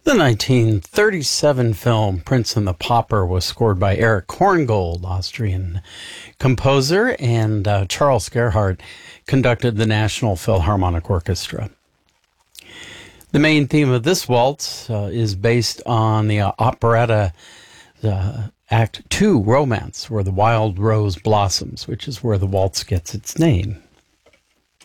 The 1937 film Prince and the Pauper was scored by Erich Korngold, Austrian composer, and Charles Gerhardt conducted the National Philharmonic Orchestra. The main theme of this waltz is based on the operetta Act 2 Romance, where the wild rose blossoms, which is where the waltz gets its name.